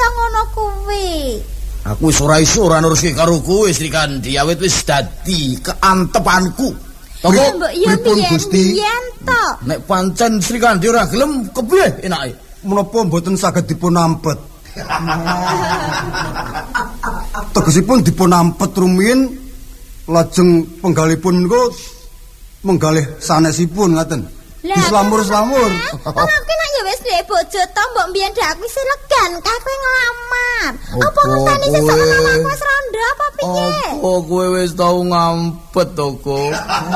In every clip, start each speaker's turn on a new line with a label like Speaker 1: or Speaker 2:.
Speaker 1: kaya ngono kuwi.
Speaker 2: Aku wis ora iso ora nuruske karo kowe Sri Kandi, awit wis dadi keantepanku.
Speaker 1: Mbok ya Gusti.
Speaker 2: Nek pancen Sri Kandi ora gelem kepiye enake?
Speaker 3: Menapa mboten saged dipun ampet? Tegesipun dipun ampet rumiyin lajeng penggalipun niku menggalih sanesipun ngaten. Dislamur-slamur.
Speaker 1: Wong aku nek ya wis duwe bojo to mbok mbiyen dak wis legan kae kowe nglamar. Apa ngenteni sesuk menawa aku wis rondo apa piye?
Speaker 2: Apa kowe wis tau ngampet to, Kok?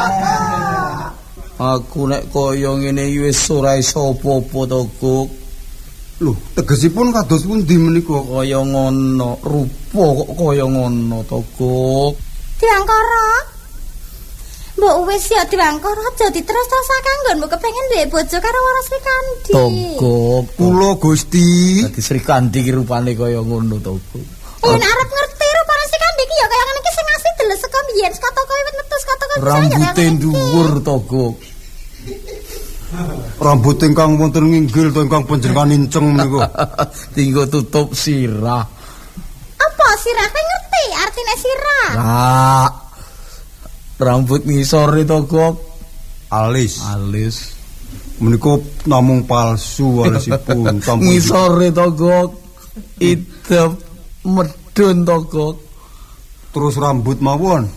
Speaker 2: Aku nek kaya ngene wis ora iso apa-apa to, Kok.
Speaker 3: Lho, tegesipun kados pundi menika?
Speaker 2: Kaya ngono, rupa kok kaya ngono to, Kok.
Speaker 1: Diwangkara. Mbok wis ya diwangkara aja diterus-terusake nggonmu kepengin duwe bojo karo Wara Sri Kandi.
Speaker 2: Togok,
Speaker 3: kula Gusti.
Speaker 2: Dadi Sri Kandi ki rupane kaya ngono to, Kok.
Speaker 1: Yen arep ngerti rupane Sri Kandi ki ya kaya ngene iki sing asli deles saka mbiyen saka toko wit metu saka toko
Speaker 2: rambute dhuwur to, Kok.
Speaker 3: Rambut ingkang wonten nginggil to ingkang panjenengan inceng menika.
Speaker 2: Tinggo tutup sirah.
Speaker 1: Apa sirah kowe ngerti artine sirah?
Speaker 2: Lah. Rambut ngisor to, Kok.
Speaker 3: Alis.
Speaker 4: Menika namung palsu alisipun.
Speaker 2: Ngisore to, Gok. Idep medun to, Gok.
Speaker 4: Terus rambut mawon.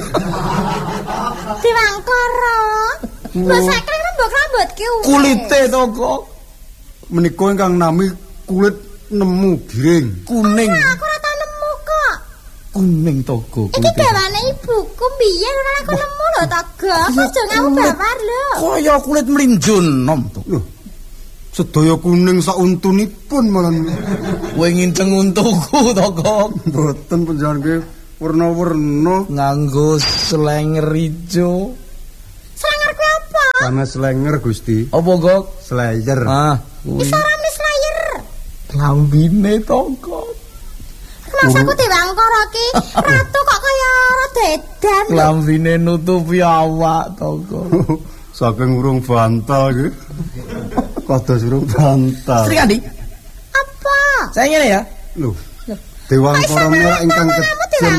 Speaker 1: Diwangkara. Masa kring rambut ki
Speaker 2: kulite to, Gok.
Speaker 4: Menika ingkang nami kulit nemu giring.
Speaker 2: Kuning.
Speaker 1: Aku ora tau nemu kok.
Speaker 2: Kuning to, Gok.
Speaker 1: Iki gawane ibuku mbiyen ora aku nemu lho to, Gok. Aja ngawu bawar lho.
Speaker 2: Kaya kulit mlinjun nom to.
Speaker 4: Lho. Sedaya kuning sak untunipun malan.
Speaker 2: Kowe nginceng untuku to, Gok.
Speaker 4: Mboten panjenengan nggih werna-werna
Speaker 2: nganggo slenger ijo.
Speaker 1: Slenger kuwi apa?
Speaker 4: Karena slenger, Gusti.
Speaker 2: Apa, Gok?
Speaker 4: Slayer.
Speaker 2: Ah,
Speaker 1: wis ora slayer.
Speaker 2: Lambine to, Gok.
Speaker 1: Masaku Dewangkara ki ratu kok kaya rada edan.
Speaker 2: Lambine nutupi awak to, Gok.
Speaker 4: Saking urung bantal nggih. Kados urung bantal.
Speaker 2: Sri Kandi.
Speaker 1: Apa?
Speaker 2: Saya ngene ya.
Speaker 4: Lho. Dewangkara menika ingkang kejem.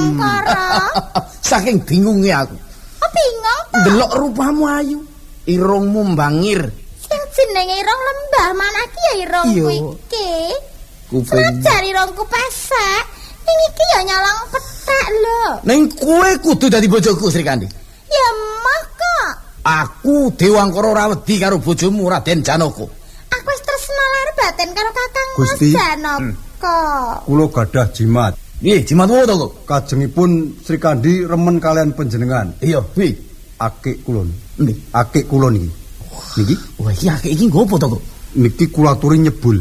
Speaker 2: Saking bingunge aku.
Speaker 1: Oh, bingung to?
Speaker 2: Delok rupamu ayu, irungmu mbangir.
Speaker 1: Sing jenenge irung lembah mana ki ya irungku iki. Senajan irungku pesek, ning iki ya nyolong pethek lho.
Speaker 2: Ning kowe kudu dadi bojoku, Sri Kandi.
Speaker 1: Ya mah kok.
Speaker 2: Aku Dewangkara ora wedi karo bojomu Raden Janaka.
Speaker 1: Aku wis tresna lahir batin karo Kakang Mas
Speaker 4: Gusti.
Speaker 1: Janaka.
Speaker 4: Kula gadah jimat.
Speaker 2: Nggih, jimat wo to, Kok.
Speaker 4: Kajengipun Sri Kandi remen kalian panjenengan.
Speaker 2: Iya, wi.
Speaker 4: Akik kula.
Speaker 2: Nggih.
Speaker 4: Akik kula niki. Niki?
Speaker 2: Wah, iki akik iki ngopo to, Kok?
Speaker 4: Niki kula aturi nyebul.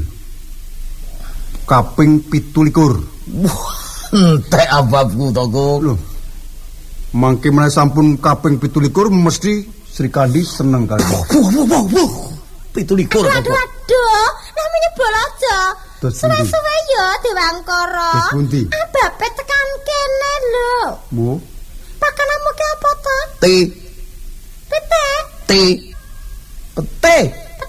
Speaker 4: Kaping 17.
Speaker 2: Wah, entek ababku to, Kok.
Speaker 4: Lho. Mangke menawi sampun kaping 17 mesti Sri Kandi seneng kali.
Speaker 2: Wah. 17 to, Kok.
Speaker 1: Aduh, nek nyebol aja. Suwe-suwe ya Dewangkara.
Speaker 4: Terus pundi?
Speaker 1: Abape tekan kene lho.
Speaker 4: Bu.
Speaker 1: Pakananmu ki apa to?
Speaker 2: T.
Speaker 1: Pete.
Speaker 2: T. Pete.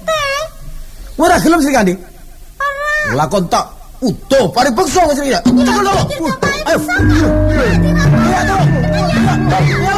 Speaker 2: Ora gelem Sri Kandi.
Speaker 1: Ora.
Speaker 2: Lakon tak utuh paripeksa wis Sri. Ayo.